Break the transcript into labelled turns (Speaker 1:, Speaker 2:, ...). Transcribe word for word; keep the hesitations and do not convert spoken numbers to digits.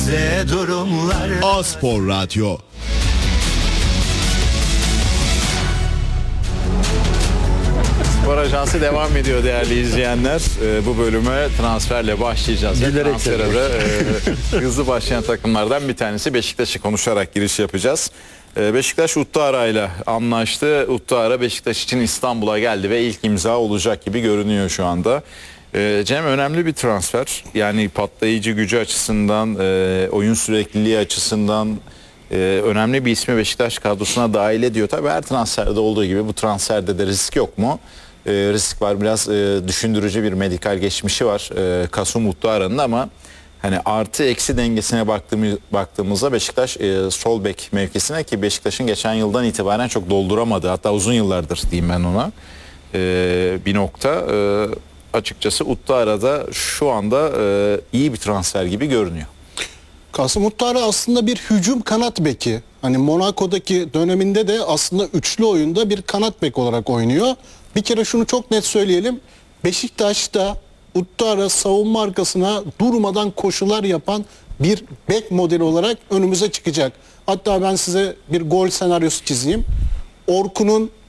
Speaker 1: bize durumlar.
Speaker 2: A-Spor Radyo.
Speaker 3: Spor Ajansı devam ediyor değerli izleyenler. Ee, bu bölüme transferle başlayacağız. Ve transfere de e, hızlı başlayan takımlardan bir tanesi Beşiktaş'ı konuşarak giriş yapacağız. Ee, Beşiktaş Uttara ile anlaştı. Uttara Beşiktaş için İstanbul'a geldi ve ilk imza olacak gibi görünüyor şu anda. Ee, Cem, önemli bir transfer. Yani patlayıcı gücü açısından, e, oyun sürekliliği açısından e, önemli bir ismi Beşiktaş kadrosuna dahil ediyor. Tabii her transferde olduğu gibi bu transferde de risk yok mu? E, risk var, biraz e, düşündürücü bir medikal geçmişi var e, Kasım Uttara'nın, ama hani artı eksi dengesine baktığımız, baktığımızda Beşiktaş e, sol bek mevkisine, ki Beşiktaş'ın geçen yıldan itibaren çok dolduramadı, hatta uzun yıllardır diyeyim ben ona, e, bir nokta e, açıkçası Uttara'da şu anda e, iyi bir transfer gibi görünüyor.
Speaker 4: Kasım Uttara aslında bir hücum kanat beki. Hani Monaco'daki döneminde de aslında üçlü oyunda bir kanat bek olarak oynuyor. Bir kere şunu çok net söyleyelim. Beşiktaş'ta Uttara savunma arkasına durmadan koşular yapan bir bek modeli olarak önümüze çıkacak. Hatta ben size bir gol senaryosu çizeyim. Orkun'un